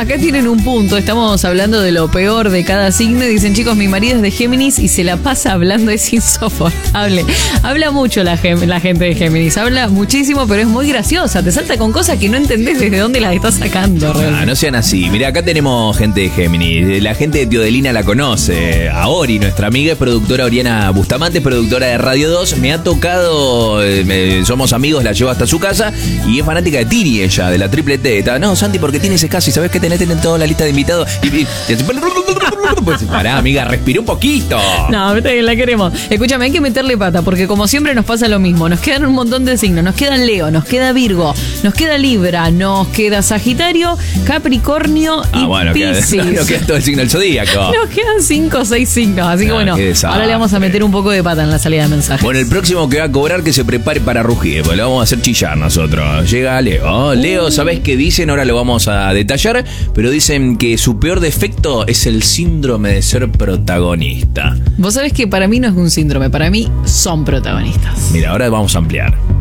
acá tienen un punto. Estamos hablando de lo peor de cada signo. Y dicen, chicos, mi marido es de Géminis y se la pasa hablando, es insoportable. Habla mucho la gente de Géminis. Habla muchísimo, pero es muy graciosa. Te salta con cosas que no entendés desde dónde las estás sacando. No sean así. Mira, acá tenemos gente de Géminis. La gente de Teodelina la conoce. A Ori, nuestra amiga, es productora. Oriana Bustamante, productora de Radio 2. Me ha tocado, somos amigos, la llevo hasta su casa. Y es fanática de Tini ella, de la triple T. No, Santi, porque tienes escaso y sabes que tenés en toda la lista de invitados. Pues pará, amiga, respirá un poquito. No, la queremos. Escúchame, hay que meterle pata, porque como siempre nos pasa lo mismo. Nos quedan un montón de signos. Nos queda Leo, nos queda Virgo, nos queda Libra, nos queda Sagitario, Capricornio y Piscis. Nos queda todo el signo del zodíaco. Nos quedan 5 o 6 signos. Así que bueno, ahora le vamos a meter un poco de pata en la salida de mensajes. Bueno, el próximo que va a cobrar que se prepare para rugir, pues lo vamos a hacer chillar nosotros. Llega Leo. Leo, ¿sabés qué dicen? Ahora lo vamos a detallar, pero dicen que su peor defecto es el síndrome de ser protagonista. Vos sabés que para mí no es un síndrome, para mí son protagonistas. Mira, ahora vamos a ampliar.